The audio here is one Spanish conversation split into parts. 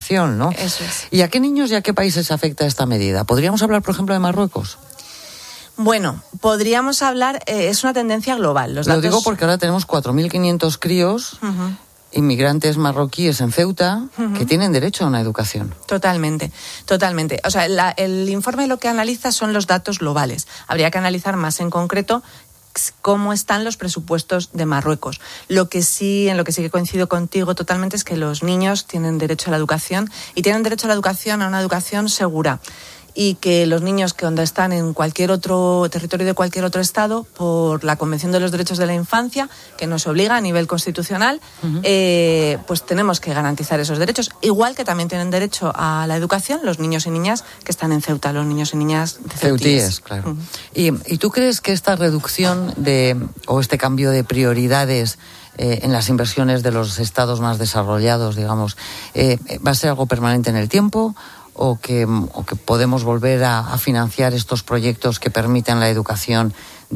¿no? Eso es. ¿Y a qué niños y a qué países afecta esta medida? ¿Podríamos hablar, por ejemplo, de Marruecos? Bueno, podríamos hablar, es una tendencia global. Los datos... Lo digo porque ahora tenemos 4.500 críos, inmigrantes marroquíes en Ceuta, que tienen derecho a una educación. Totalmente. O sea, el informe lo que analiza son los datos globales. Habría que analizar más en concreto cómo están los presupuestos de Marruecos. En lo que sí que coincido contigo totalmente es que los niños tienen derecho a la educación y tienen derecho a la educación, a una educación segura. Y que los niños que están en cualquier otro territorio de cualquier otro estado, por la Convención de los Derechos de la Infancia, que nos obliga a nivel constitucional, pues tenemos que garantizar esos derechos. Igual que también tienen derecho a la educación los niños y niñas que están en Ceuta, los niños y niñas de Ceutíes. Claro. ¿Y tú crees que esta reducción o este cambio de prioridades en las inversiones de los estados más desarrollados, digamos, va a ser algo permanente en el tiempo? ¿O que podemos volver a financiar estos proyectos que permiten la educación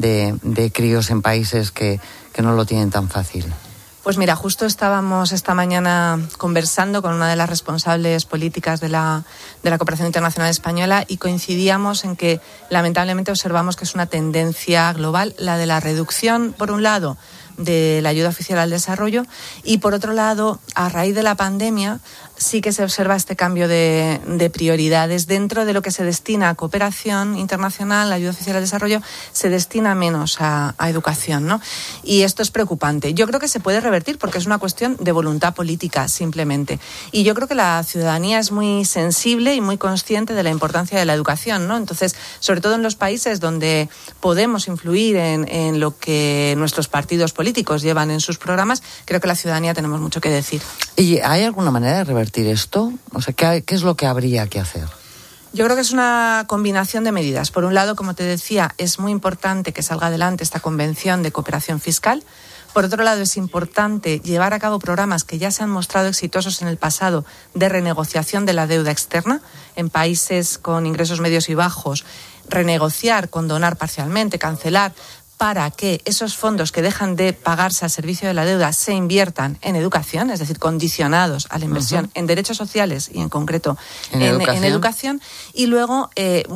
de críos en países que no lo tienen tan fácil? Pues mira, justo estábamos esta mañana conversando con una de las responsables políticas de la Cooperación Internacional Española y coincidíamos en que lamentablemente observamos que es una tendencia global la de la reducción, por un lado, de la ayuda oficial al desarrollo y, por otro lado, a raíz de la pandemia, sí que se observa este cambio de prioridades. Dentro de lo que se destina a cooperación internacional, la ayuda oficial al desarrollo, se destina menos a educación, ¿no? Y esto es preocupante. Yo creo que se puede revertir porque es una cuestión de voluntad política, simplemente. Y yo creo que la ciudadanía es muy sensible y muy consciente de la importancia de la educación, ¿no? Entonces, sobre todo en los países donde podemos influir en lo que nuestros partidos políticos llevan en sus programas, creo que la ciudadanía tenemos mucho que decir. ¿Y hay alguna manera de revertir esto? O sea, ¿qué es lo que habría que hacer? Yo creo que es una combinación de medidas. Por un lado, como te decía, es muy importante que salga adelante esta convención de cooperación fiscal. Por otro lado, es importante llevar a cabo programas que ya se han mostrado exitosos en el pasado de renegociación de la deuda externa en países con ingresos medios y bajos, renegociar, condonar parcialmente, cancelar, para que esos fondos que dejan de pagarse al servicio de la deuda se inviertan en educación, es decir, condicionados a la inversión en derechos sociales y en concreto en educación. Y luego,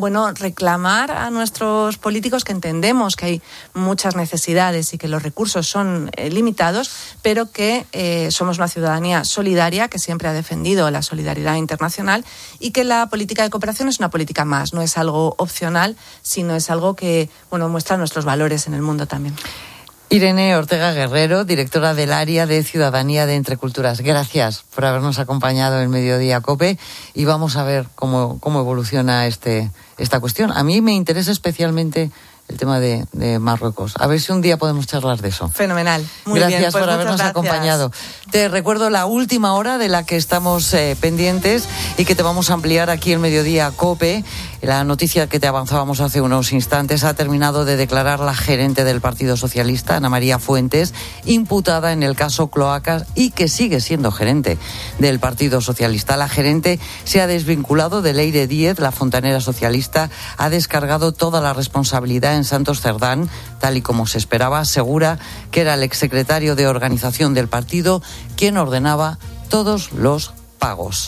reclamar a nuestros políticos que entendemos que hay muchas necesidades y que los recursos son limitados, pero que somos una ciudadanía solidaria que siempre ha defendido la solidaridad internacional y que la política de cooperación es una política más, no es algo opcional, sino es algo que muestra nuestros valores en el mundo también. Irene Ortega Guerrero, directora del área de Ciudadanía de Entre Culturas. Gracias por habernos acompañado en Mediodía COPE y vamos a ver cómo evoluciona esta cuestión. A mí me interesa especialmente el tema de Marruecos. A ver si un día podemos charlar de eso. Fenomenal. Muy gracias bien, pues por habernos acompañado. Te recuerdo la última hora de la que estamos pendientes y que te vamos a ampliar aquí en Mediodía COPE. La noticia que te avanzábamos hace unos instantes: ha terminado de declarar la gerente del Partido Socialista, Ana María Fuentes, imputada en el caso Cloacas y que sigue siendo gerente del Partido Socialista. La gerente se ha desvinculado de Leire Díez, la fontanera socialista, ha descargado toda la responsabilidad en Santos Cerdán, tal y como se esperaba. Asegura que era el exsecretario de organización del partido quien ordenaba todos los pagos.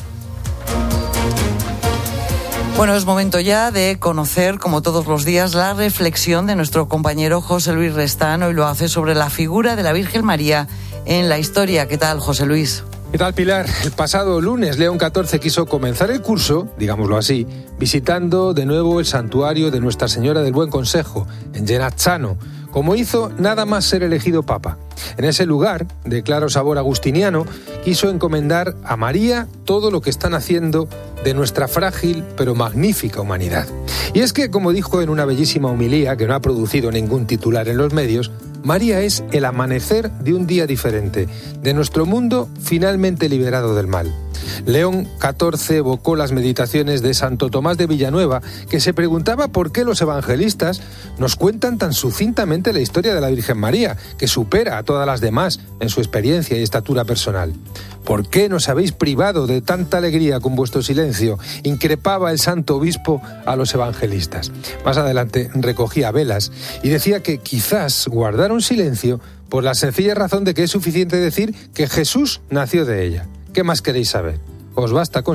Bueno, es momento ya de conocer, como todos los días, la reflexión de nuestro compañero José Luis Restán. Hoy lo hace sobre la figura de la Virgen María en la historia. ¿Qué tal, José Luis? ¿Qué tal, Pilar? El pasado lunes, León XIV quiso comenzar el curso, digámoslo así, visitando de nuevo el santuario de Nuestra Señora del Buen Consejo, en Genazzano, como hizo nada más ser elegido papa. En ese lugar, de claro sabor agustiniano, quiso encomendar a María todo lo que están haciendo de nuestra frágil pero magnífica humanidad. Y es que, como dijo en una bellísima homilía que no ha producido ningún titular en los medios, María es el amanecer de un día diferente, de nuestro mundo finalmente liberado del mal. León XIV evocó las meditaciones de Santo Tomás de Villanueva, que se preguntaba por qué los evangelistas nos cuentan tan sucintamente la historia de la Virgen María, que supera a todas las demás en su experiencia y estatura personal. ¿Por qué nos habéis privado de tanta alegría con vuestro silencio?, increpaba el santo obispo a los evangelistas. Más adelante recogía velas y decía que quizás guardaron silencio por la sencilla razón de que es suficiente decir que Jesús nació de ella. ¿Qué más queréis saber? Os basta con